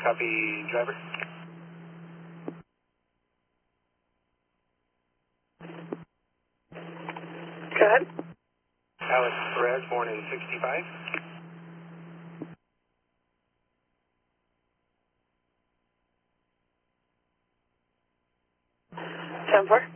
Copy, driver. Go ahead. Alex Perez, born in 65. 10-4.